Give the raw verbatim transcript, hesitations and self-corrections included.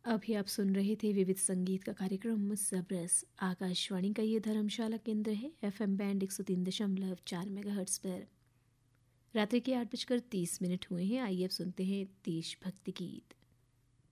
अभी आप सुन रहे थे विविध संगीत का कार्यक्रम सबरस। आकाशवाणी का ये धर्मशाला केंद्र है। एफएम बैंड एक सौ तीन दशमलव चार मेगाहर्ट्ज पर। रात्रि के आठ बजकर तीस मिनट हुए हैं। आइए अब सुनते हैं देशभक्ति गीत।